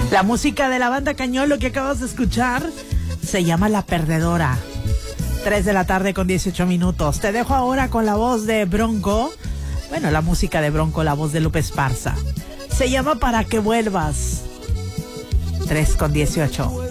La música de la banda Cañón, lo que acabas de escuchar, se llama La Perdedora. 3 de la tarde con 18 minutos. Te dejo ahora con la voz de Bronco. Bueno, la música de Bronco, la voz de Lupe Esparza. Se llama Para que vuelvas. 3 con 18.